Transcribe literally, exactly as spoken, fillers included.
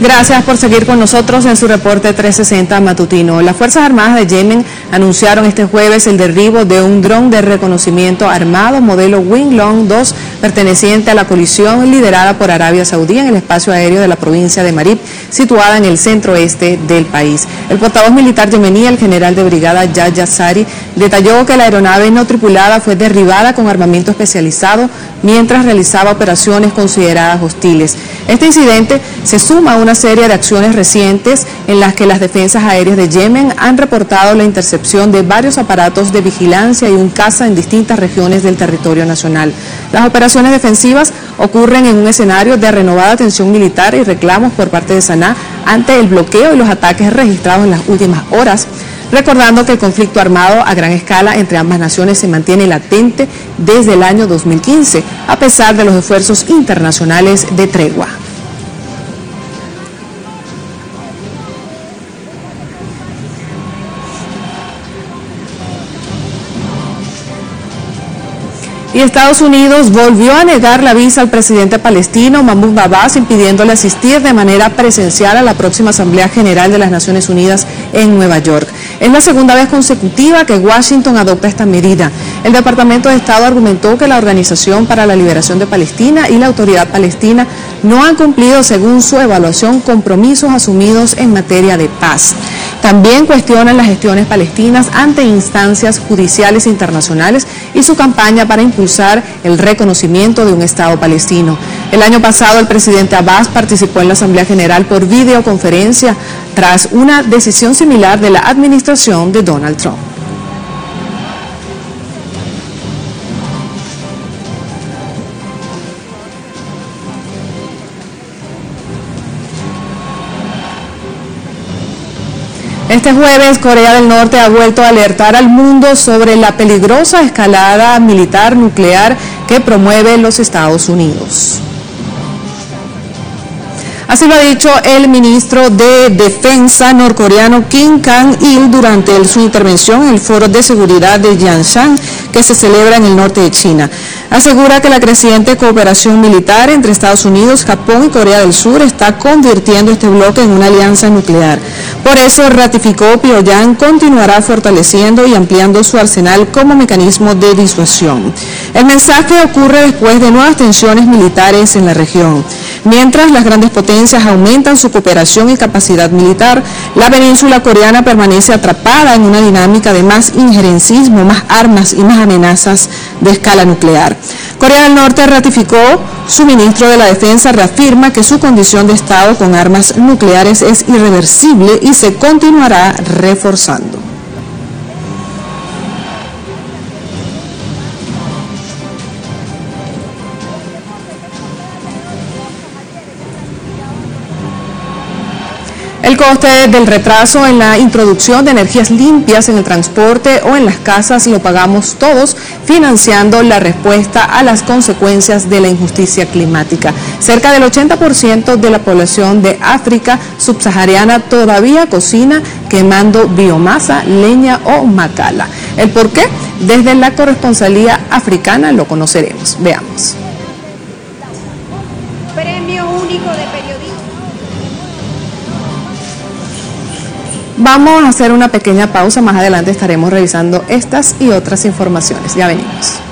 Gracias por seguir con nosotros en su reporte trescientos sesenta matutino. Las Fuerzas Armadas de Yemen anunciaron este jueves el derribo de un dron de reconocimiento armado modelo Wing Long dos perteneciente a la coalición liderada por Arabia Saudí en el espacio aéreo de la provincia de Marib, situada en el centro oeste del país. El portavoz militar yemení, el general de brigada Yahya Sari, detalló que la aeronave no tripulada fue derribada con armamento especializado mientras realizaba operaciones consideradas hostiles. Este incidente se suma a una serie de acciones recientes en las que las defensas aéreas de Yemen han reportado la intercepción de varios aparatos de vigilancia y un caza en distintas regiones del territorio nacional. Las operaciones defensivas ocurren en un escenario de renovada tensión militar y reclamos por parte de Saná ante el bloqueo y los ataques registrados en las últimas horas, recordando que el conflicto armado a gran escala entre ambas naciones se mantiene latente desde el año dos mil quince, a pesar de los esfuerzos internacionales de tregua. Y Estados Unidos volvió a negar la visa al presidente palestino Mahmoud Abbas, impidiéndole asistir de manera presencial a la próxima Asamblea General de las Naciones Unidas en Nueva York. Es la segunda vez consecutiva que Washington adopta esta medida. El Departamento de Estado argumentó que la Organización para la Liberación de Palestina y la Autoridad Palestina no han cumplido, según su evaluación, compromisos asumidos en materia de paz. También cuestionan las gestiones palestinas ante instancias judiciales internacionales y su campaña para impulsar el reconocimiento de un Estado palestino. El año pasado el presidente Abbas participó en la Asamblea General por videoconferencia tras una decisión similar de la administración de Donald Trump. Este jueves, Corea del Norte ha vuelto a alertar al mundo sobre la peligrosa escalada militar nuclear que promueve los Estados Unidos. Así lo ha dicho el ministro de Defensa norcoreano Kim Kang-il durante el, su intervención en el Foro de Seguridad de Yangshan, que se celebra en el norte de China. Asegura que la creciente cooperación militar entre Estados Unidos, Japón y Corea del Sur está convirtiendo este bloque en una alianza nuclear. Por eso ratificó Pyongyang continuará fortaleciendo y ampliando su arsenal como mecanismo de disuasión. El mensaje ocurre después de nuevas tensiones militares en la región. Mientras las grandes potencias aumentan su cooperación y capacidad militar, la península coreana permanece atrapada en una dinámica de más injerencismo, más armas y más amenazas de escala nuclear. Corea del Norte ratificó, su ministro de la Defensa reafirma que su condición de Estado con armas nucleares es irreversible y se continuará reforzando. El coste del retraso en la introducción de energías limpias en el transporte o en las casas lo pagamos todos, financiando la respuesta a las consecuencias de la injusticia climática. Cerca del ochenta por ciento de la población de África subsahariana todavía cocina quemando biomasa, leña o macala. ¿El por qué? Desde la corresponsalía africana lo conoceremos. Veamos. Premio único de periodismo. Vamos a hacer una pequeña pausa, más adelante estaremos revisando estas y otras informaciones. Ya venimos.